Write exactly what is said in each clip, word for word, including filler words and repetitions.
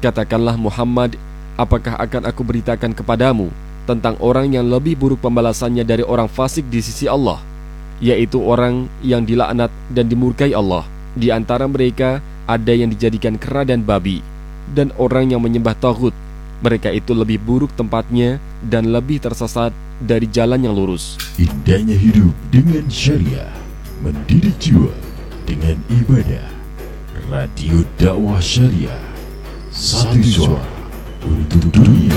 Katakanlah Muhammad, apakah akan aku beritakan kepadamu tentang orang yang lebih buruk pembalasannya dari orang fasik di sisi Allah, yaitu orang yang dilaknat dan dimurkai Allah. Di antara mereka ada yang dijadikan kera dan babi, dan orang yang menyembah taghut. Mereka itu lebih buruk tempatnya dan lebih tersesat dari jalan yang lurus. Indahnya hidup dengan syariah, mendidik jiwa dengan ibadah. Radio dakwah syariah, satu suara untuk dunia.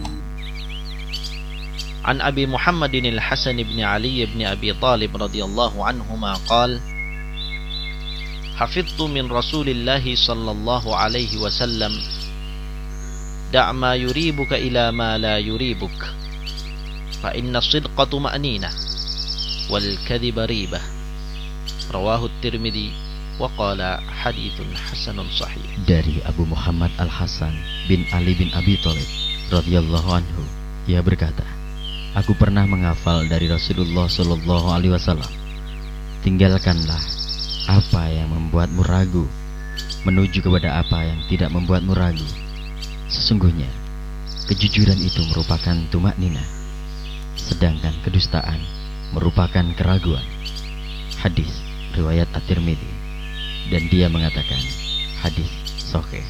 An Abi Muhammadin al-Hasan ibn Ali ibn Abi Talib radhiyallahu anhuma qala Hafidtu min Rasulillah sallallahu alaihi wasallam da' ma yuribuka ila ma la yuribuk fa inna sidqa tuma'ninah wal kadhiba ribah. Rawahu Tirmidzi wa qala haditsun hasanun sahih. Dari Abu Muhammad Al-Hasan bin Ali bin Abi Thalib radhiyallahu anhu, ia berkata, aku pernah menghafal dari Rasulullah sallallahu alaihi wasallam, tinggalkanlah apa yang membuatmu ragu, menuju kepada apa yang tidak membuatmu ragu. Sesungguhnya kejujuran itu merupakan tumakninah, sedangkan kedustaan merupakan keraguan. Hadis riwayat At-Tirmidzi, dan dia mengatakan hadis sahih.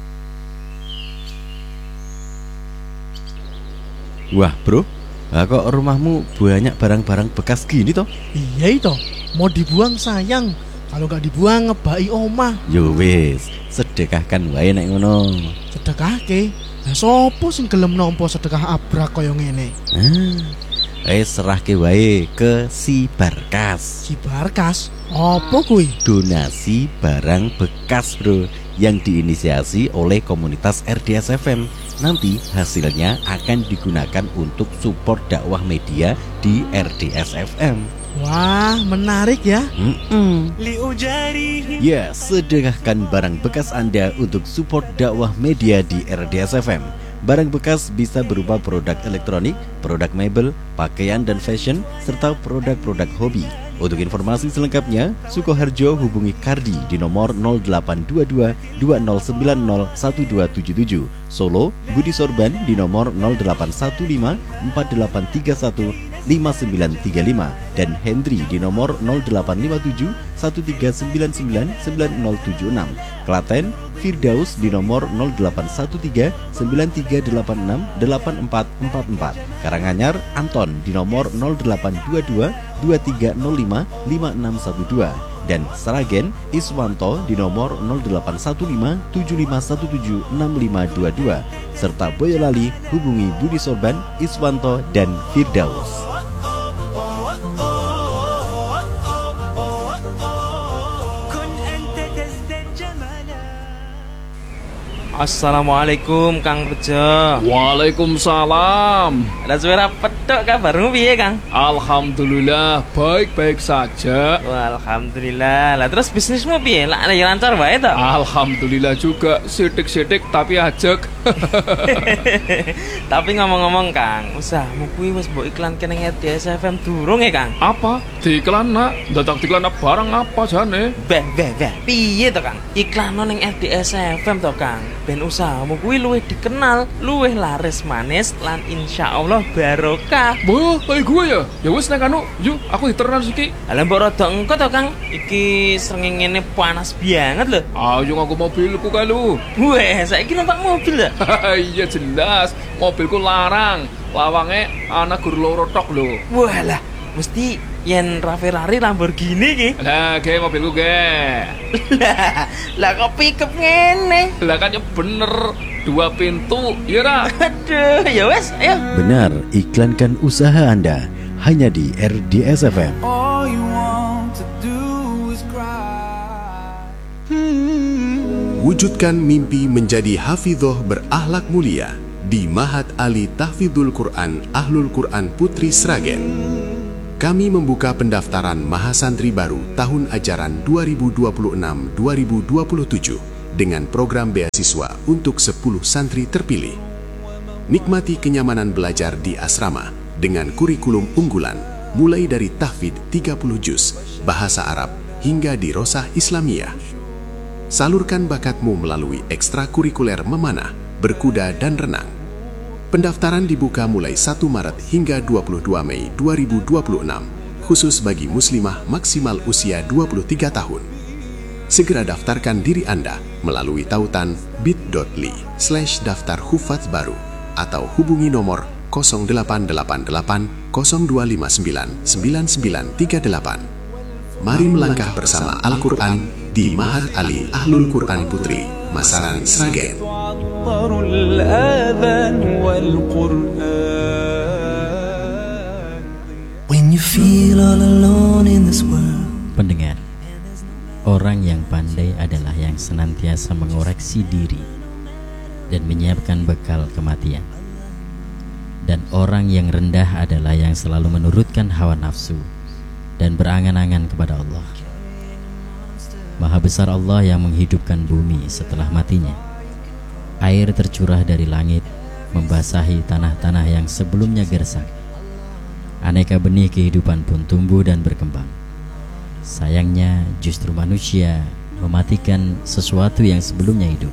Wah bro, nah, kok rumahmu banyak barang-barang bekas gini toh? Iya itu, mau dibuang sayang, kalau gak dibuang ngebai omah. Yo wis, sedekahkan wae nek ngono. Sedekahke? Lah sopo sing gelem nampa sedekah abrak kaya ngene? Ah, wis serahke wae ke si Barkas. Si Barkas? Apa kuwi? Donasi barang bekas bro, yang diinisiasi oleh komunitas R D S F M. Nanti hasilnya akan digunakan untuk support dakwah media di R D S F M. Wah, menarik ya. Mm-mm. Ya, sedekahkan barang bekas Anda untuk support dakwah media di R D S F M. Barang bekas bisa berupa produk elektronik, produk mebel, pakaian dan fashion, serta produk-produk hobi. Untuk informasi selengkapnya, Sukoharjo hubungi Kardi di nomor nol delapan dua dua dua nol sembilan nol satu dua tujuh tujuh. Solo, Budi Sorban di nomor nol delapan satu lima empat delapan tiga satu lima sembilan tiga lima dan Hendri di nomor nol delapan lima tujuh satu tiga sembilan sembilan sembilan nol tujuh enam. Klaten, Firdaus di nomor nol delapan satu tiga sembilan tiga delapan enam delapan empat empat empat. Karanganyar, Anton di nomor nol delapan dua dua dua tiga nol lima lima enam satu dua. Dan Sragen, Iswanto di nomor nol delapan satu lima tujuh lima satu tujuh enam lima dua dua. Serta Boyolali hubungi Budi Sorban, Iswanto dan Firdaus. Assalamualaikum Kang Bejo. Waalaikumsalam. Ada suara pedok kabarmu piye Kang? Alhamdulillah baik-baik saja. Wah, alhamdulillah. Lah terus bisnismu piye? Lah ya lancar wae to? Alhamdulillah juga, sidik-sidik tapi ajek. Tapi ngomong-ngomong Kang, usahamu kuwi wis mbok iklan kene R D S F M durung ya Kang? Apa? Diiklan nak? Dadak diiklan barang apa jane? Beh, beh, beh. Piye to Kang? Iklan ning R D S F M to Kang. Ben usahamu kuwi luwih dikenal, luwih laris manis lan insyaallah barokah. Wah, kayak gue ya. Ya wis nek anu, yuk aku diteran iki. Lah mbok rada engko to Kang. Iki srengenge panas banget lho. Ayo aku mobilku kae lho. Weh, saiki numpak mobil ya? Iya jelas, mobilku larang. Lawange ana gur loro tok lho. Walah, mesti yen Ferrari Lamborghini ki. Lah, ge mobilku ge. Lah, lah kok pickup ngene? Lah kan ya bener, dua pintu, ya ra? Aduh, ya wes, ayo. Benar, iklankan usaha Anda hanya di R D S F M. Wujudkan mimpi menjadi hafidhoh berakhlak mulia di Mahat Ali Tahfidzul Quran Ahlul Quran Putri Sragen. Kami membuka pendaftaran Mahasantri baru tahun ajaran dua ribu dua puluh enam dua ribu dua puluh tujuh dengan program beasiswa untuk sepuluh santri terpilih. Nikmati kenyamanan belajar di asrama dengan kurikulum unggulan mulai dari tahfidz tiga puluh juz, bahasa Arab hingga dirosah Islamiyah. Salurkan bakatmu melalui ekstrakurikuler memanah, berkuda, dan renang. Pendaftaran dibuka mulai satu Maret hingga dua puluh dua Mei dua ribu dua puluh enam, khusus bagi muslimah maksimal usia dua puluh tiga tahun. Segera daftarkan diri Anda melalui tautan bit.ly slash daftar hufaz baru atau hubungi nomor nol delapan delapan delapan nol dua lima sembilan sembilan sembilan tiga delapan. Mari melangkah bersama Al-Quran di Mahat Ali Ahlul Quran Putri, Masaran, Sragen. Pendengar, orang yang pandai adalah yang senantiasa mengoreksi diri dan menyiapkan bekal kematian. Dan orang yang rendah adalah yang selalu menurutkan hawa nafsu dan berangan-angan kepada Allah. Maha besar Allah yang menghidupkan bumi setelah matinya. Air tercurah dari langit membasahi tanah-tanah yang sebelumnya gersang. Aneka benih kehidupan pun tumbuh dan berkembang. Sayangnya justru manusia mematikan sesuatu yang sebelumnya hidup.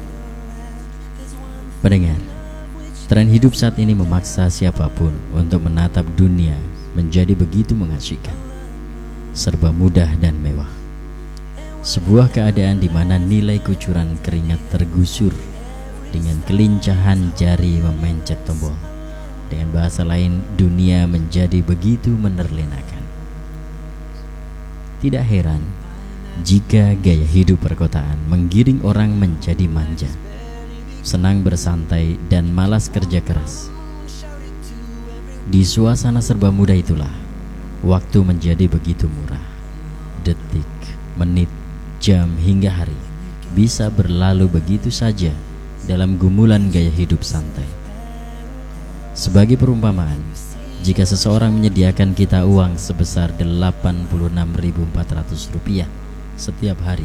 Pendengar, tren hidup saat ini memaksa siapapun untuk menatap dunia menjadi begitu mengasyikkan, serba mudah dan mewah. Sebuah keadaan di mana nilai kucuran keringat tergusur dengan kelincahan jari memencet tombol. Dengan bahasa lain, dunia menjadi begitu menerlenakan. Tidak heran jika gaya hidup perkotaan menggiring orang menjadi manja, senang bersantai dan malas kerja keras. Di suasana serba mudah itulah waktu menjadi begitu murah. Detik, menit, jam hingga hari bisa berlalu begitu saja dalam gumulan gaya hidup santai. Sebagai perumpamaan, jika seseorang menyediakan kita uang sebesar delapan puluh enam ribu empat ratus rupiah setiap hari,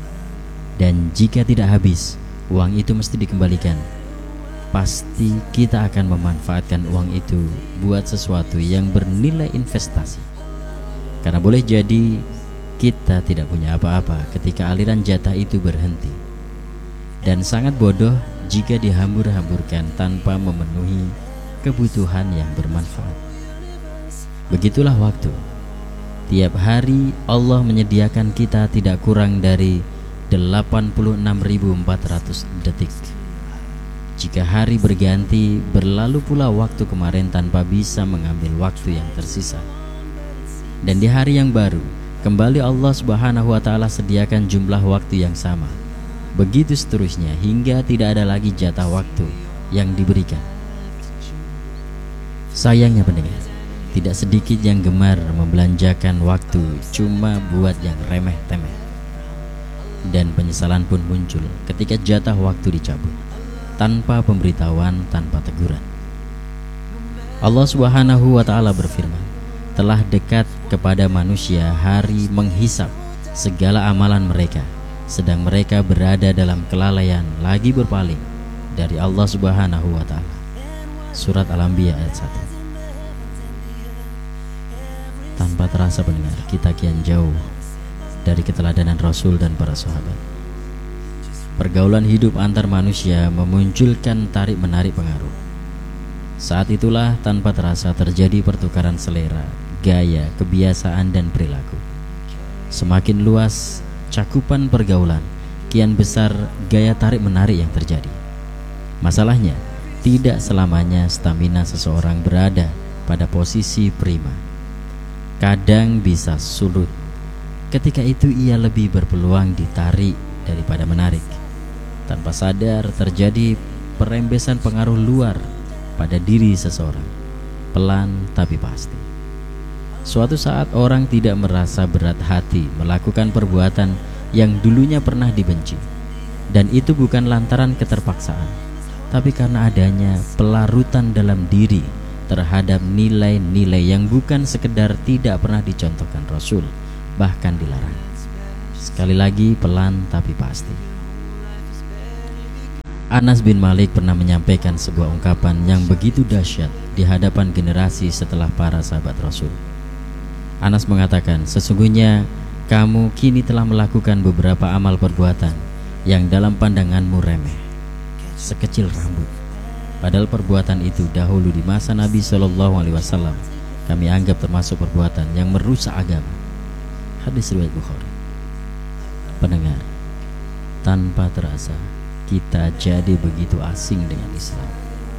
dan jika tidak habis, uang itu mesti dikembalikan, pasti kita akan memanfaatkan uang itu buat sesuatu yang bernilai investasi. Karena boleh jadi kita tidak punya apa-apa ketika aliran jatah itu berhenti, dan sangat bodoh jika dihambur-hamburkan tanpa memenuhi kebutuhan yang bermanfaat. Begitulah waktu. Tiap hari Allah menyediakan kita tidak kurang dari delapan puluh enam ribu empat ratus detik. Jika hari berganti, berlalu pula waktu kemarin tanpa bisa mengambil waktu yang tersisa. Dan di hari yang baru, kembali Allah Subhanahu wa Ta'ala sediakan jumlah waktu yang sama. Begitu seterusnya hingga tidak ada lagi jatah waktu yang diberikan. Sayangnya pendengar, tidak sedikit yang gemar membelanjakan waktu cuma buat yang remeh-temeh. Dan penyesalan pun muncul ketika jatah waktu dicabut, tanpa pemberitahuan, tanpa teguran. Allah Subhanahu wa Ta'ala berfirman, telah dekat kepada manusia hari menghisap segala amalan mereka, sedang mereka berada dalam kelalaian lagi berpaling dari Allah Subhanahu wa Ta'ala. Surat Al-Anbiya ayat satu. Tanpa terasa pendengar, kita kian jauh dari keteladanan Rasul dan para sahabat. Pergaulan hidup antar manusia memunculkan tarik-menarik pengaruh. Saat itulah tanpa terasa terjadi pertukaran selera, gaya, kebiasaan, dan perilaku. Semakin luas cakupan pergaulan, kian besar gaya tarik-menarik yang terjadi. Masalahnya, tidak selamanya stamina seseorang berada pada posisi prima. Kadang bisa surut. Ketika itu ia lebih berpeluang ditarik daripada menarik. Tanpa sadar terjadi perembesan pengaruh luar pada diri seseorang, pelan tapi pasti. Suatu saat orang tidak merasa berat hati melakukan perbuatan yang dulunya pernah dibenci, dan itu bukan lantaran keterpaksaan, tapi karena adanya pelarutan dalam diri terhadap nilai-nilai yang bukan sekedar tidak pernah dicontohkan Rasul, bahkan dilarang. Sekali lagi, pelan tapi pasti. Anas bin Malik pernah menyampaikan sebuah ungkapan yang begitu dahsyat di hadapan generasi setelah para sahabat Rasul. Anas mengatakan, sesungguhnya kamu kini telah melakukan beberapa amal perbuatan yang dalam pandanganmu remeh, sekecil rambut. Padahal perbuatan itu dahulu di masa Nabi Shallallahu Alaihi Wasallam kami anggap termasuk perbuatan yang merusak agama. Hadis riwayat Bukhari. Pendengar, tanpa terasa kita jadi begitu asing dengan Islam.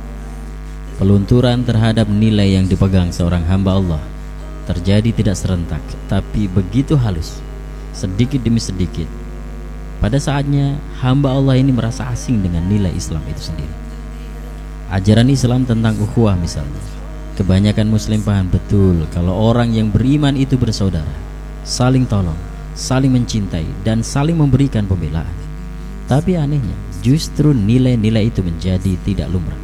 Pelunturan terhadap nilai yang dipegang seorang hamba Allah terjadi tidak serentak, tapi begitu halus, sedikit demi sedikit. Pada saatnya hamba Allah ini merasa asing dengan nilai Islam itu sendiri. Ajaran Islam tentang ukhuwah misalnya, kebanyakan muslim paham betul kalau orang yang beriman itu bersaudara, saling tolong, saling mencintai, dan saling memberikan pembelaan. Tapi anehnya, justru nilai-nilai itu menjadi tidak lumrah.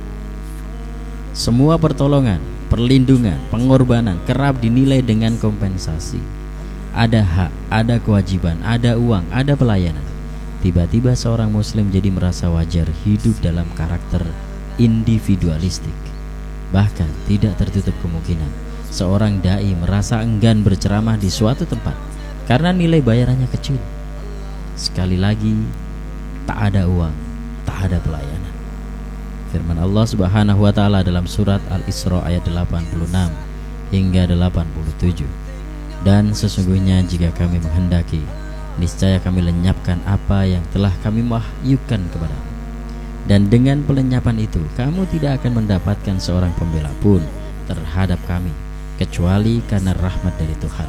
Semua pertolongan, perlindungan, pengorbanan kerap dinilai dengan kompensasi. Ada hak, ada kewajiban, ada uang, ada pelayanan. Tiba-tiba seorang muslim jadi merasa wajar hidup dalam karakter individualistik. Bahkan tidak tertutup kemungkinan seorang dai merasa enggan berceramah di suatu tempat karena nilai bayarannya kecil. Sekali lagi, tak ada uang, tak ada pelayanan. Firman Allah Subhanahu wa taala dalam surat Al-Isra ayat delapan puluh enam hingga delapan puluh tujuh. Dan sesungguhnya jika kami menghendaki, niscaya kami lenyapkan apa yang telah kami wahyukan kepadamu. Dan dengan pelenyapan itu, kamu tidak akan mendapatkan seorang pembela pun terhadap kami, kecuali karena rahmat dari Tuhan.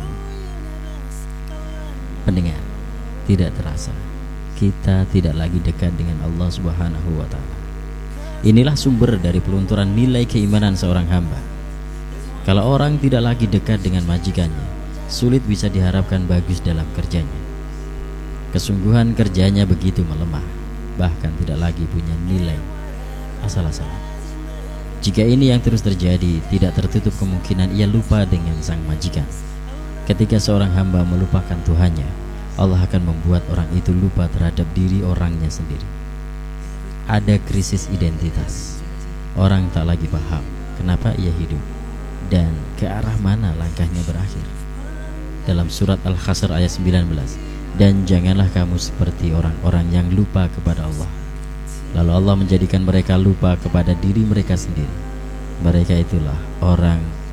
Pendengar, tidak terasa kita tidak lagi dekat dengan Allah Subhanahu wa taala. Inilah sumber dari pelunturan nilai keimanan seorang hamba. Kalau orang tidak lagi dekat dengan majikannya, sulit bisa diharapkan bagus dalam kerjanya. Kesungguhan kerjanya begitu melemah, bahkan tidak lagi punya nilai asal-asalan. Jika ini yang terus terjadi, tidak tertutup kemungkinan ia lupa dengan sang majikan. Ketika seorang hamba melupakan Tuhannya, Allah akan membuat orang itu lupa terhadap diri orangnya sendiri. Ada krisis identitas. Orang tak lagi paham kenapa ia hidup dan ke arah mana langkahnya berakhir. Dalam surat Al-Hasr ayat sembilan belas, dan janganlah kamu seperti orang-orang yang lupa kepada Allah, lalu Allah menjadikan mereka lupa kepada diri mereka sendiri. Mereka itulah orang